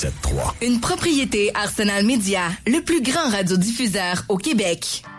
107.3. Une propriété Arsenal Média, le plus grand radiodiffuseur au Québec.